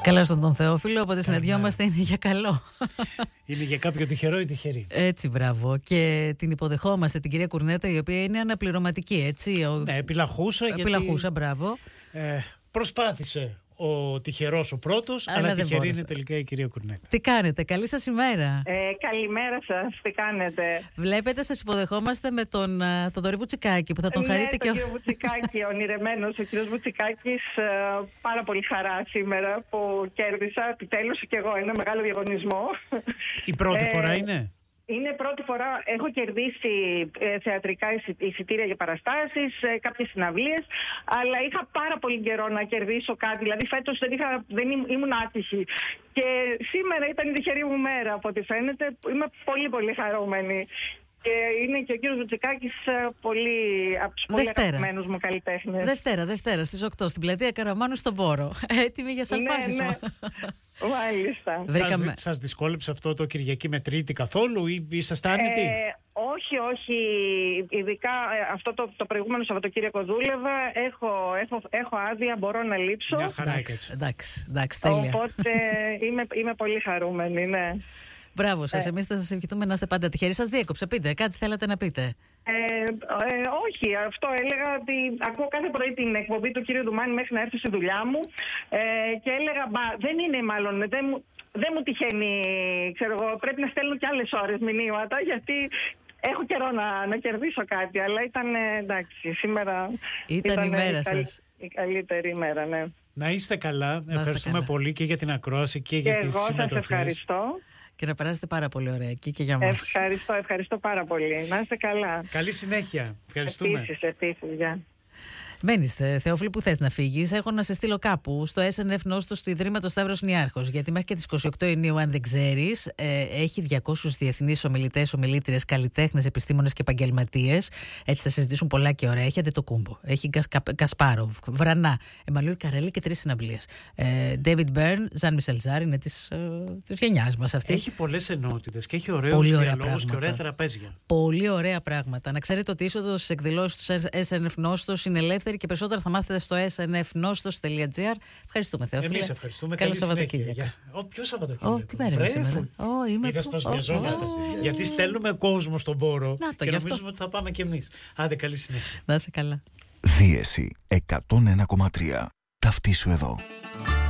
Καλά στον τον Θεόφιλο, οπότε συναντιόμαστε είναι για καλό. Είναι για κάποιο τυχερό ή τυχερή. Έτσι, μπράβο. Και την υποδεχόμαστε την κυρία Κουρνέτα, η οποία είναι αναπληρωματική, έτσι. Ναι, επιλαχούσα. Μπράβο. Προσπάθησε ο τυχερός ο πρώτος, αλλά τυχερή είναι τελικά η κυρία Κουρνέτα. Τι κάνετε, καλή σας ημέρα. Καλημέρα σας, τι κάνετε. Βλέπετε, σας υποδεχόμαστε με τον Θοδωρή Βουτσικάκη που θα τον χαρείτε και. Τον κύριο Βουτσικάκη, ονειρεμένος. Ο κύριος Βουτσικάκης, πάρα πολύ χαρά σήμερα που κέρδισα επιτέλους και εγώ ένα μεγάλο διαγωνισμό. Η πρώτη φορά είναι. Είναι πρώτη φορά, έχω κερδίσει θεατρικά εισιτήρια για παραστάσεις, κάποιες συναυλίες, αλλά είχα πάρα πολύ καιρό να κερδίσω κάτι, δηλαδή φέτος δεν ήμουν άτυχη. Και σήμερα ήταν η τυχερή μου μέρα, από ό,τι φαίνεται, είμαι πολύ πολύ χαρούμενη. Και είναι και ο κύριος Βουτσικάκης πολύ από τους πολύ αγαπημένους μου καλλιτέχνες. Δευτέρα στις 8 στην πλατεία Καραμάνου στον Πόρο. Έτοιμοι για σαλπάρισμα. Ναι. Μάλιστα. Σας δυσκόλεψε αυτό το Κυριακή με Τρίτη καθόλου ή είσαστε άνετοι? Όχι. Ειδικά αυτό το προηγούμενο Σαββατοκύριακο δούλευα. Έχω άδεια, μπορώ να λείψω. Μια χαρά. Εντάξει, τέλεια. Οπότε είμαι πολύ χαρούμενη, ναι. Μπράβο σας, εμείς θα σας ευχηθούμε να είστε πάντα τυχεροί. Σας διέκοψε, πείτε, κάτι θέλατε να πείτε. Όχι, αυτό έλεγα ότι ακούω κάθε πρωί την εκπομπή του κύριου Ντουμάνη μέχρι να έρθω στη δουλειά μου και έλεγα, δεν είναι μάλλον, δεν μου τυχαίνει, ξέρω εγώ, πρέπει να στέλνω και άλλες ώρες μηνύματα γιατί έχω καιρό να κερδίσω κάτι, αλλά ήταν εντάξει, σήμερα ήταν η μέρα σας. Η καλύτερη ημέρα, ναι. Να είστε καλά, ευχαριστούμε πολύ και για την ακρόαση και για τις συμμετοχές. Εγώ σας ευχαριστώ. Και να περάσετε πάρα πολύ ωραία εκεί και για μας. Ευχαριστώ πάρα πολύ. Να είστε καλά. Καλή συνέχεια. Ευχαριστούμε. Επίσης, γεια. Μένεις, Θεόφιλη, που θες να φύγεις? Έχω να σε στείλω κάπου στο SNF Νόστος του Ιδρύματος Σταύρος Νιάρχος. Γιατί μέχρι και τις 28 Ιουνίου, αν δεν ξέρεις, έχει 200 διεθνείς ομιλητές, ομιλήτριες, καλλιτέχνες, επιστήμονες και επαγγελματίες. Έτσι θα συζητήσουν πολλά και ωραία. Έχει Αντετοκούμπο, έχει Κασπάροβ, Βρανά, Εμμανουήλ Καρέλη και 3 συναυλίες. Ντέιβιντ Μπέρν, Ζαν Μισελ Ζάρ, είναι της γενιάς μας αυτή. Έχει πολλές ενότητες και έχει ωραίους διαλόγους και ωραία τραπέζια. Πολύ ωραία πράγματα. Να ξέρετε ότι η είσοδος στις εκδηλώσεις του SNF Νόστος είναι ελεύθερη και περισσότερα θα μάθετε στο snfnostos.gr. Ευχαριστούμε, Θεόφιλε. Εμείς ευχαριστούμε. Καλό Σαββατοκύριακο. Ποιο Σαββατοκύριακο? Τι μέρα είναι σήμερα? Είδες πως βιαζόμαστε. Γιατί στέλνουμε κόσμο στον Πόρο και νομίζουμε ότι θα πάμε κι εμείς. Άντε, καλή συνέχεια. Να είσαι καλά. Δίεση 101,3. Ταυτίσου εδώ.